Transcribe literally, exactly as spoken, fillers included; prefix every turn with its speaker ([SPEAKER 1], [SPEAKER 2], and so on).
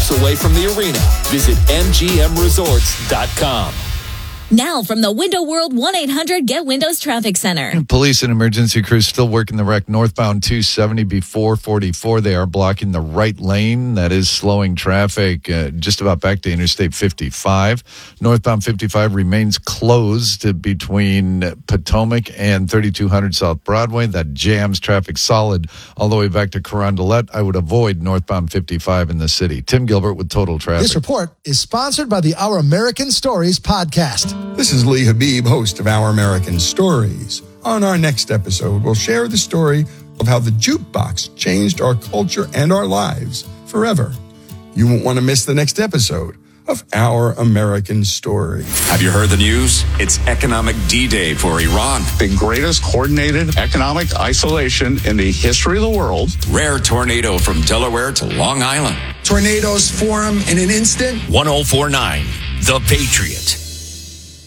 [SPEAKER 1] stops away from the arena. Visit M G M resorts dot com.
[SPEAKER 2] Now from the Window World one eight hundred Get Windows Traffic Center.
[SPEAKER 3] Police and emergency crews still working the wreck northbound two seventy before forty-four. They are blocking the right lane. That is slowing traffic uh, just about back to Interstate fifty-five. Northbound fifty-five remains closed between Potomac and thirty-two hundred South Broadway. That jams traffic solid all the way back to Carondelet. I would avoid northbound fifty-five in the city. Tim Gilbert with Total Traffic.
[SPEAKER 4] This report is sponsored by the Our American Stories podcast.
[SPEAKER 5] This is Lee Habib, host of Our American Stories. On our next episode, we'll share the story of how the jukebox changed our culture and our lives forever. You won't want to miss the next episode of Our American Story.
[SPEAKER 6] Have you heard the news? It's Economic D-Day for Iran.
[SPEAKER 7] The greatest coordinated economic isolation in the history of the world.
[SPEAKER 6] Rare tornado from Delaware to Long Island.
[SPEAKER 8] Tornadoes form in an instant.
[SPEAKER 9] one oh four point nine The Patriot.